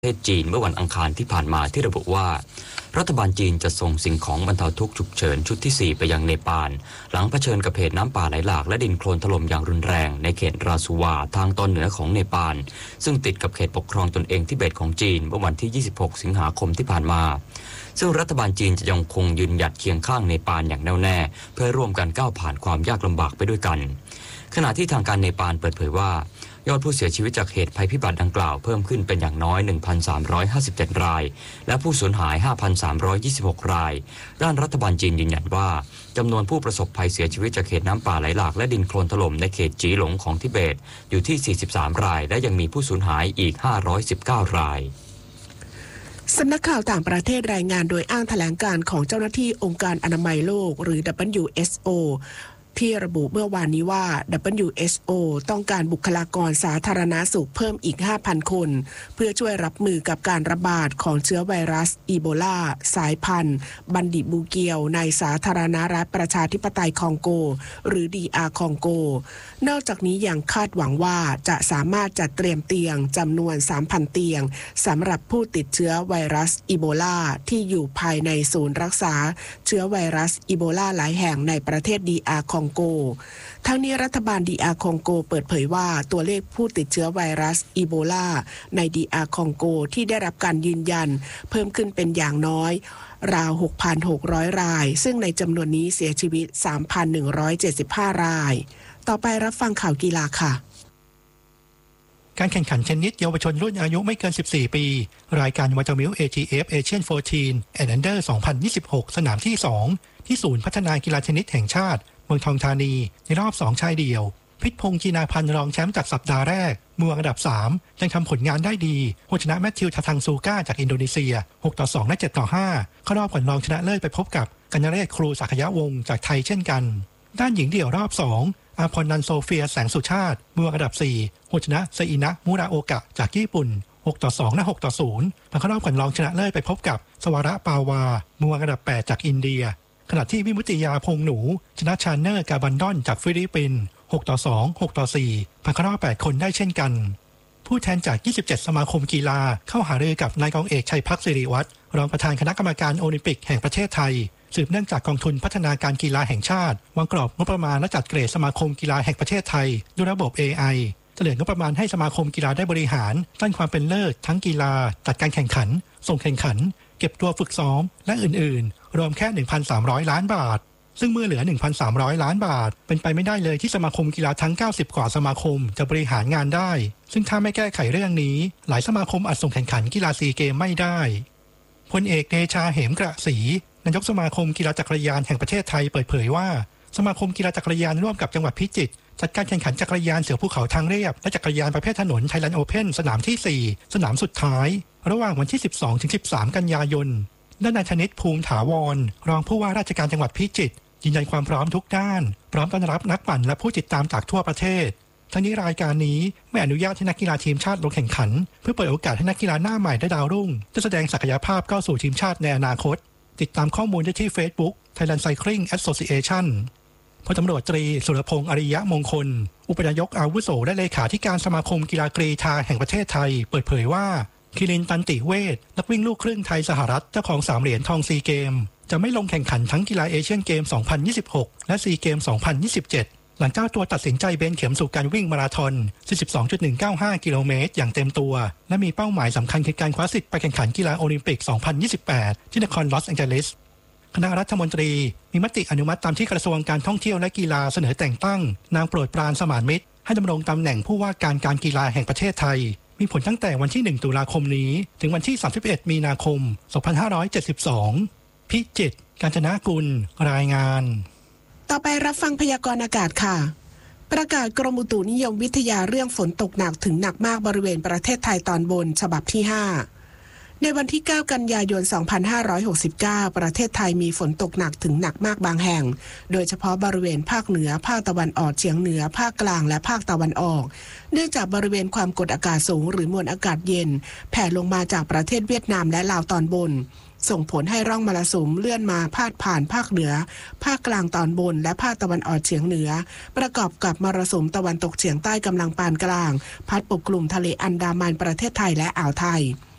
ประเทศจีนเมื่อวันอังคารที่ผ่านมาที่ระบุว่ารัฐบาลจีนจะส่งสิ่งของบรรเทาทุกข์ฉุกเฉินชุดที่4ไปยังเนปาลหลังเผชิญกับเหตุน้ำป่าไหลหลากและดินโคลนถล่มอย่างรุนแรงในเขตราซูวาทางตอนเหนือของเนปาลซึ่งติดกับเขตปกครองตนเองทิเบตของจีนเมื่อวันที่26สิงหาคมที่ผ่านมาซึ่งรัฐบาลจีนจะยังคงยืนหยัดเคียงข้างเนปาลอย่างแน่วแน่เพื่อร่วมกันก้าวผ่านความยากลำบากไปด้วยกันขณะที่ทางการเนปาลเปิดเผยว่ายอดผู้เสียชีวิตจากเหตุภัยพิบัติดังกล่าวเพิ่มขึ้นเป็นอย่างน้อย 1,357 รายและผู้สูญหาย 5,326 รายด้านรัฐบาลจีนยืนยันว่าจำนวนผู้ประสบภัยเสียชีวิตจากเหตุน้ำป่าไหลหลากและดินโคลนถล่มในเขตจีหลงของทิเบตอยู่ที่ 43 รายและยังมีผู้สูญหายอีก 519 รายสำนักข่าวต่างประเทศรายงานโดยอ้างแถลงการของเจ้าหน้าที่องค์การอนามัยโลกหรือ WHOที่ระบุเมื่อวานนี้ว่า WHO ต้องการบุคลากรสาธารณสุขเพิ่มอีก 5,000 คนเพื่อช่วยรับมือกับการระบาดของเชื้อไวรัสอีโบลาสายพันธุ์บันดิบูเกียวในสาธารณรัฐประชาธิปไตยคองโกหรือ DR คองโกนอกจากนี้ยังคาดหวังว่าจะสามารถจัดเตรียมเตียงจำนวน 3,000 เตียงสำหรับผู้ติดเชื้อไวรัสอีโบลาที่อยู่ภายในศูนย์รักษาเชื้อไวรัสอีโบลาหลายแห่งในประเทศ DR คองโกทั้งนี้รัฐบาล DR คองโกเปิดเผยว่าตัวเลขผู้ติดเชื้อไวรัสอีโบลาใน DR คองโกที่ได้รับการยืนยันเพิ่มขึ้นเป็นอย่างน้อยราว 6,600 รายซึ่งในจำนวนนี้เสียชีวิต 3,175 รายต่อไปรับฟังข่าวกีฬาค่ะการแข่งขันเทนนิสเยาวชนรุ่นอายุไม่เกิน14ปีรายการวัตมิล AGF Asian 14 and Under 2026 สนามที่2ที่ศูนย์พัฒนากีฬาเทนนิสแห่งชาติเมืองทองธานีในรอบ2ชายเดี่ยวพิษพงษ์จีนาพันธ์รองแชมป์จากสัปดาห์แรกมืออันดับ3ยังทำผลงานได้ดีผู้ชนะแมทธิว ทาทังซูก้าจากอินโดนีเซีย 6-2 และ 7-5 เข้ารอบก่อนรองชนะเลิศไปพบกับกัญญเรศครูศักยวงศ์จากไทยเช่นกันด้านหญิงเดี่ยวรอบ2อาพรนันโซเฟียแสงสุชาติมืออันดับ4ผู้ชนะเซอินะมูราโอกะจากญี่ปุ่น 6-2 และ 6-0 เข้ารอบก่อนรองชนะเลิศไปพบกับสวาระปาวามืออันดับ8จากอินเดียขณะที่วิมุตติยาพงษ์หนูชนะชาเนอร์กาบันดอนจากฟิลิปปินส์ 6-2 6-4 เข้ารอบ8คนได้เช่นกันผู้แทนจาก27สมาคมกีฬาเข้าหารือกับนายกองเอกชัยพักศิริวัฒน์รองประธานคณะกรรมการโอลิมปิกแห่งประเทศไทยสืบเนื่องจากกองทุนพัฒนาการกีฬาแห่งชาติวางกรอบงบประมาณและจัดเกรดสมาคมกีฬาแห่งประเทศไทยด้วยระบบ AI จะเหลืองบประมาณให้สมาคมกีฬาได้บริหารด้านความเป็นเลิศทั้งกีฬาจัดการแข่งขันส่งแข่งขันเก็บตัวฝึกซ้อมและอื่นๆรวมแค่ 1,300 ล้านบาทซึ่งเมื่อเหลือ 1,300 ล้านบาทเป็นไปไม่ได้เลยที่สมาคมกีฬาทั้ง90กว่าสมาคมจะบริหารงานได้ซึ่งถ้าไม่แก้ไขเรื่องนี้หลายสมาคมอาจส่งแข่งขันกีฬาซีเกมไม่ได้พลเอกเดชาเหมกระศรีนายกสมาคมกีฬาจักรยานแห่งประเทศไทยเปิดเผยว่าสมาคมกีฬาจักรยานร่วมกับจังหวัดพิจิตรจัดการแข่งขันจักรยานเสือภูเขาทางเรียบและจักรยานประเภทถนนไทยแลนด์โอเพ่นสนามที่4สนามสุดท้ายระหว่างวันที่ 12-13 กันยายนด้านนายธนิตภูมิถาวรรองผู้ว่าราชการจังหวัดพิจิตรยืนยันความพร้อมทุกด้านพร้อมต้อนรับนักปั่นและผู้ติดตามจากทั่วประเทศทั้งนี้รายการนี้ไม่อนุญาตให้นักกีฬาทีมชาติลงแข่งขันเพื่อเปิดโอกาสให้นักกีฬาหน้าใหม่และดาวรุ่งจะแสดงศักยภาพเข้าสู่ทีมชาติในอนาคตติดตามข้อมูลได้ที่ Facebook Thailand Cycling Association พลตำรวจตรีสุรพงษ์อริยะมงคลอุปนายกอาวุโสและเลขาธิการสมาคมกีฬากรีฑาแห่งประเทศไทยเปิดเผยว่าคิรินตันติเวชนักวิ่งลูกครึ่งไทยสหรัฐเจ้าของ3เหรียญทองซีเกมจะไม่ลงแข่งขันทั้งกีฬาเอเชียนเกม 2026 และซีเกม 2027 หลังเจ้าตัวตัดสินใจเบนเข็มสู่การวิ่งมาราธอน 42.195 กิโลเมตรอย่างเต็มตัวและมีเป้าหมายสำคัญคือการคว้าสิทธิ์ไปแข่งขันกีฬาโอลิมปิก 2028 ที่นครลอสแองเจลิสคณะรัฐมนตรีมีมติอนุมัติตามที่กระทรวงการท่องเที่ยวและกีฬาเสนอแต่งตั้งนางโปรดปรานสมานมิตรให้ดำรงตำแหน่งผู้ว่าการกีฬาแห่งประเทศไทยมีผลตั้งแต่วันที่1ตุลาคมนี้ถึงวันที่31มีนาคม2572พิจิตรกาญจนกุลรายงานต่อไปรับฟังพยากรณ์อากาศค่ะประกาศกรมอุตุนิยมวิทยาเรื่องฝนตกหนักถึงหนักมากบริเวณประเทศไทยตอนบนฉบับที่5ในวันที่9กันยายน2569ประเทศไทยมีฝนตกหนักถึงหนักมากบางแห่งโดยเฉพาะบริเวณภาคเหนือภาคตะวันออกเฉียงเหนือภาคกลางและภาคตะวันออกเนื่องจากบริเวณความกดอากาศสูงหรือมวลอากาศเย็นแผ่ลงมาจากประเทศเวียดนามและลาวตอนบนส่งผลให้ร่องมรสุมเลื่อนมาพาดผ่านภาคเหนือภาคกลางตอนบนและภาคตะวันออกเฉียงเหนือประกอบกับมรสุมตะวันตกเฉียงใต้กำลังปานกลางพัดปกคลุมทะเลอันดามันประเทศไทยและอ่าวไทย